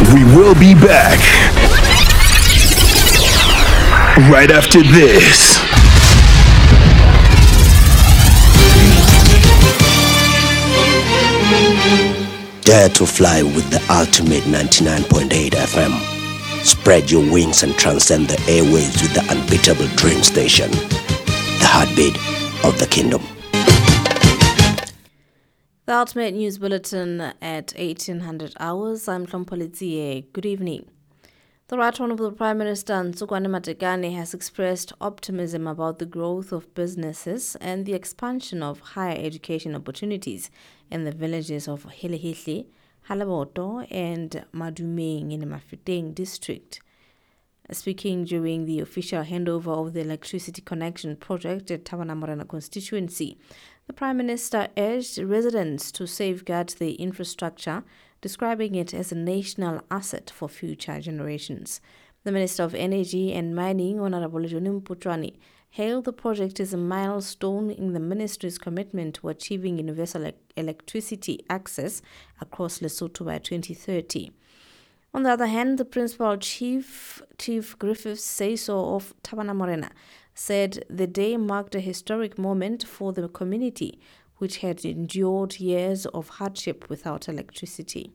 We will be back right after this. Dare to fly with the ultimate 99.8 FM. Spread your wings and transcend the airwaves with the unbeatable Dream Station, the heartbeat of the kingdom. The Ultimate News Bulletin at 1800 hours. I'm Tlompolitie. Good evening. The Right Honourable Prime Minister Nsukwane Matekane has expressed optimism about the growth of businesses and the expansion of higher education opportunities in the villages of Helehele, Halaboto and Madumeng in the Mafeteng district. Speaking during the official handover of the electricity connection project at Tavanamorena constituency, the Prime Minister urged residents to safeguard the infrastructure, describing it as a national asset for future generations. The Minister of Energy and Mining, Honorable Johnny Mputwane, hailed the project as a milestone in the ministry's commitment to achieving universal electricity access across Lesotho by 2030. On the other hand, the Principal Chief Griffiths Seiso of Tavanamorena said the day marked a historic moment for the community, which had endured years of hardship without electricity.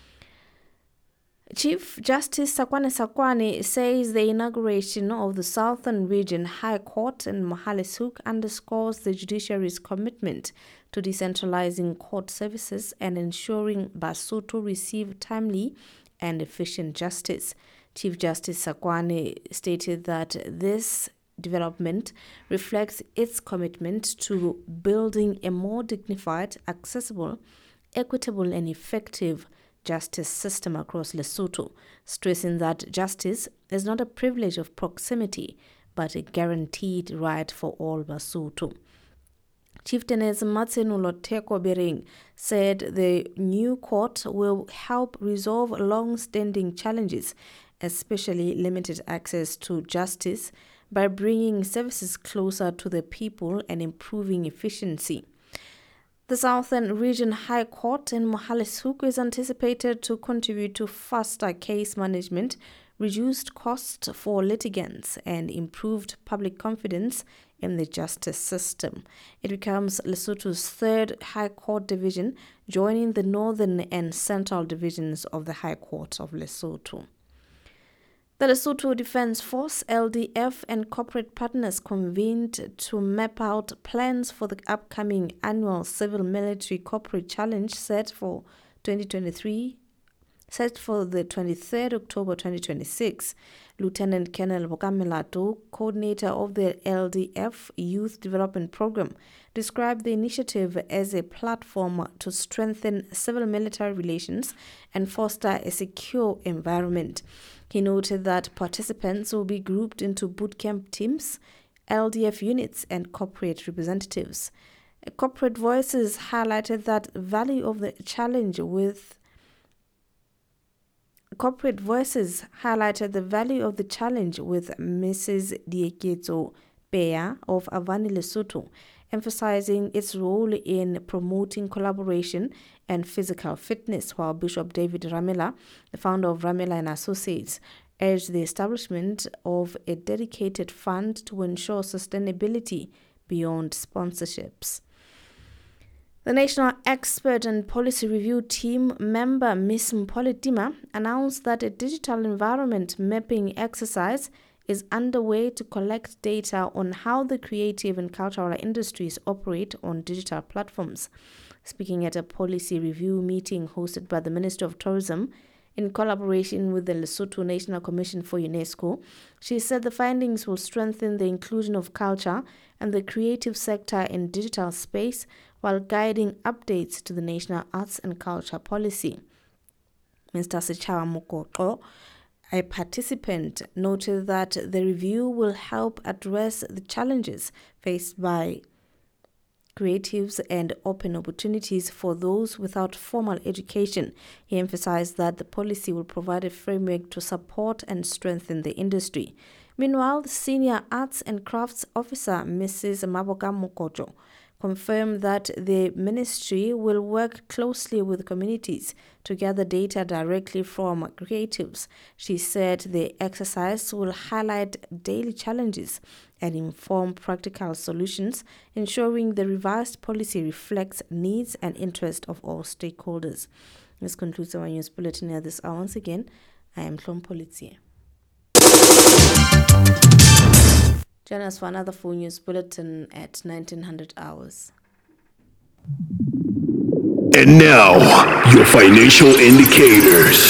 Chief Justice Sakwane says the inauguration of the Southern Region High Court in Mahalisuk underscores the judiciary's commitment to decentralizing court services and ensuring Basotho receive timely and efficient justice. Chief Justice Sakwane stated that this development reflects its commitment to building a more dignified, accessible, equitable and effective justice system across Lesotho, stressing that justice is not a privilege of proximity, but a guaranteed right for all Basotho. Chieftainess Matsenulo Teko Bering said the new court will help resolve long-standing challenges, especially limited access to justice, by bringing services closer to the people and improving efficiency. The Southern Region High Court in Mahalisuk is anticipated to contribute to faster case management, reduced costs for litigants, and improved public confidence in the justice system. It becomes Lesotho's third High Court division, joining the Northern and Central divisions of the High Court of Lesotho. The Lesotho Defence Force, LDF, and corporate partners convened to map out plans for the upcoming annual Civil-Military Corporate Challenge set for the 23rd October 2026. Lieutenant Colonel Bokamelato, coordinator of the LDF Youth Development Program, described the initiative as a platform to strengthen civil-military relations and foster a secure environment. He noted that participants will be grouped into bootcamp teams, LDF units, and corporate representatives. Corporate Voices highlighted the value of the challenge with Mrs. Dieketso Peya of Avani Lesotho, emphasizing its role in promoting collaboration and physical fitness, while Bishop David Ramela, the founder of Ramela and Associates, urged the establishment of a dedicated fund to ensure sustainability beyond sponsorships. The National Expert and Policy Review Team member Ms. Mpolitima announced that a digital environment mapping exercise is underway to collect data on how the creative and cultural industries operate on digital platforms. Speaking at a policy review meeting hosted by the Minister of Tourism in collaboration with the Lesotho National Commission for UNESCO, she said the findings will strengthen the inclusion of culture and the creative sector in digital space while guiding updates to the National Arts and Culture Policy. Mr. Sechawa Mokoko, a participant, noted that the review will help address the challenges faced by creatives and open opportunities for those without formal education. He emphasized that the policy will provide a framework to support and strengthen the industry. Meanwhile, the Senior Arts and Crafts Officer, Mrs. Maboka Mokojo, confirmed that the ministry will work closely with communities to gather data directly from creatives. She said the exercise will highlight daily challenges and inform practical solutions, ensuring the revised policy reflects needs and interests of all stakeholders. This concludes our news bulletin at this hour. Once again, I am Hlom Polizia. Join us for another full news bulletin at 1900 hours. And now, your financial indicators.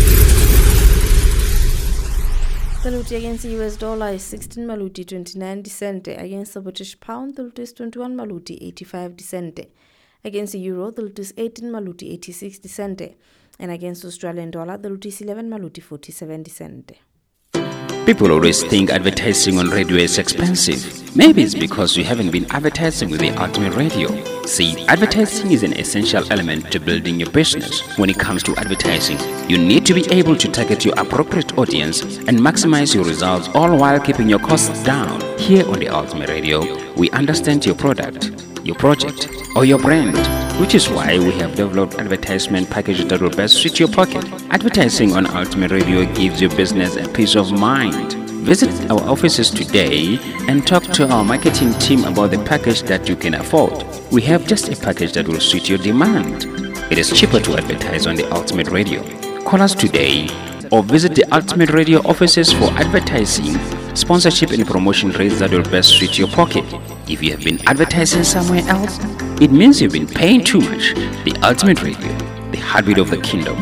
The Luti against the US dollar is 16 maluti 29 cents. Against the British pound, the Luti is 21 maluti 85 cents. Against the euro, the Luti is 18 maluti 86 cents. And against the Australian dollar, the Luti is 11 maluti 47 cents. People always think advertising on radio is expensive. Maybe it's because you haven't been advertising with the Ultimate Radio. See, advertising is an essential element to building your business. When it comes to advertising, you need to be able to target your appropriate audience and maximize your results, all while keeping your costs down. Here on the Ultimate Radio, we understand your product, your project, or your brand, which is why we have developed advertisement packages that will best suit your pocket. Advertising on Ultimate Radio gives your business a peace of mind. Visit our offices today and talk to our marketing team about the package that you can afford. We have just a package that will suit your demand. It is cheaper to advertise on the Ultimate Radio. Call us today or visit the Ultimate Radio offices for advertising, sponsorship and promotion rates that will best suit your pocket. If you have been advertising somewhere else, it means you've been paying too much. The Ultimate Radio, the heartbeat of the kingdom.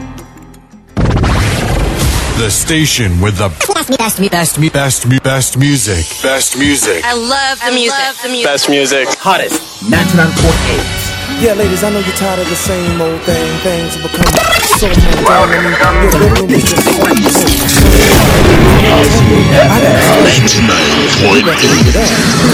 The station with the best music. Best music. I love the music. Best music. Hottest 99.8. Yeah, ladies, I know you're tired of the same old thing. Things have become so mundane. I got 99.8.